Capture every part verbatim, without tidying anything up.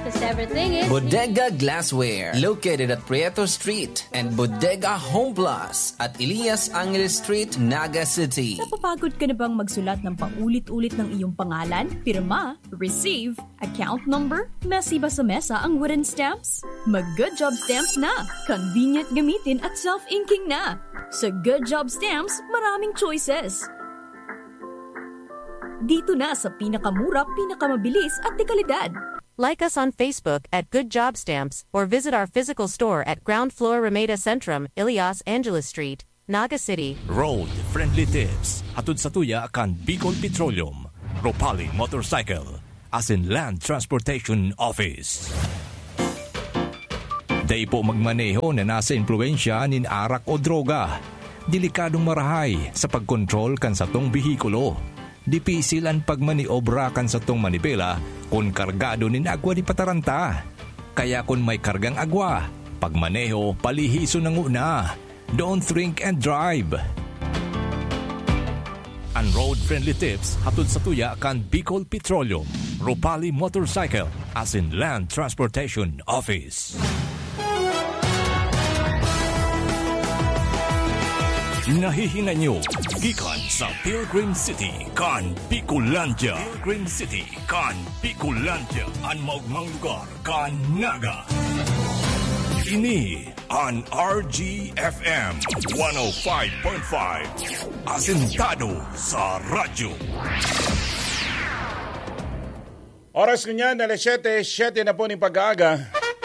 'cause everything is Bodega Glassware, located at Prieto Street, and Bodega Home Plus at Elias Angeles Street, Naga City. Napapagod ka na bang magsulat ng paulit-ulit ng iyong pangalan, pirma, receive, account number? Messy ba sa mesa ang wooden stamps? Mag-Good Job Stamps na! Convenient gamitin at self-inking na! Sa Good Job Stamps, maraming choices. Dito na sa pinakamura, pinakamabilis at dekalidad. Like us on Facebook at Good Job Stamps or visit our physical store at Ground Floor Ramada Centrum, Elias Angeles Street, Naga City. Road Friendly Tips. Hatod sa tuya kan Bicol Petroleum, Ropali Motorcycle, as in Land Transportation Office. Day po magmaneho na nasa impluensya nin arak o droga. Delikadong marahay sa pagkontrol kan sa tong bihikulo. Dipisil ang pagmaniobra kan sa tong manibela kung kargado nin agwa di pataranta. Kaya kung may kargang agwa, pagmaneho palihiso ng una. Don't drink and drive. Ang road-friendly tips hatod sa tuya kan Bicol Petroleum, Ropali Motorcycle, as in Land Transportation Office. Nahihina nyo, gikan sa Pilgrim City, kan Bicolandia. Pilgrim City, kan Bicolandia. Ang maugmang lugar, kan Naga. Ini an R G F M one oh five point five. Asentado sa radyo. Oras kunyan, alas siyete, siyete na po ni pag-aaga.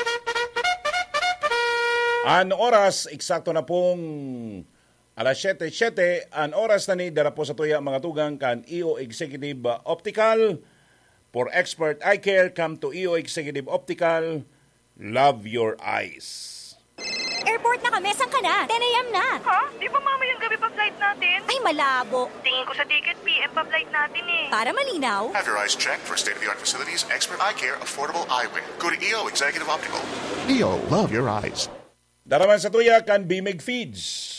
An oras, eksakto na pong alas siyete, siyete, an oras na ni dara po sa tuya mga tugang kan E O Executive Optical. For expert eye care, come to E O Executive Optical. Love your eyes. Airport na kami, saan ka na? ten a.m. na. Ha? Di ba mamayang gabi pa flight natin? Ay, malabo. Tingin ko sa ticket, P M pa flight natin eh. Para malinaw. Have your eyes checked for state-of-the-art facilities, expert eye care, affordable eyewear. Go to E O Executive Optical. E O, love your eyes. Daraman sa tuya kan B M E G Feeds.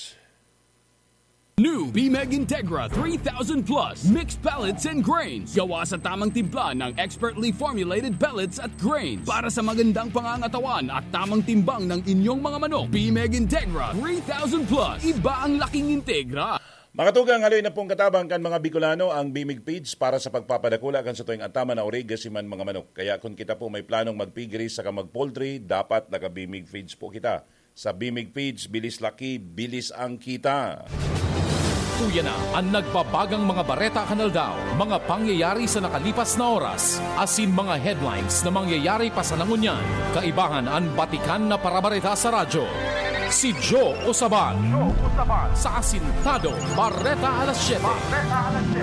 New B M E G Integra three thousand plus mixed pellets and grains. Gawa sa tamang timpla ng expertly formulated pellets at grains para sa magandang pangangatawan at tamang timbang ng inyong mga manok. B M E G Integra three thousand plus. Iba ang laking Integra. Mga tugang, haloy na pong katabang kan mga Bicolano ang B M E G Feeds para sa pagpapadakula kan sa tuwing atama na origasiman mga manok. Kaya kung kita po may planong magpigiri sa mag-poultry, dapat naka B M E G Feeds po kita. Sa B M E G Feeds, bilis laki, bilis ang kita. Tuya na ang nagbabagang mga bareta kanaldaw, mga pangyayari sa nakalipas na oras, asin mga headlines na mangyayari pa sa nangunyan, kaibahan ang batikan na parabareta sa radyo. Si Joe Osaban, sa Asintado, Bareta alas siyete.